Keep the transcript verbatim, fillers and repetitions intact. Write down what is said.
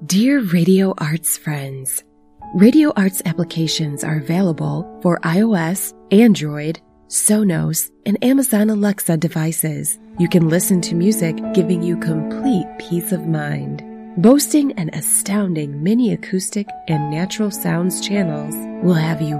Dear Radio Arts friends, Radio Arts applications are available for iOS, Android, Sonos, and Amazon Alexa devices. You can listen to music giving you complete peace of mind. Boasting an astounding mini acoustic and natural sounds channels will have you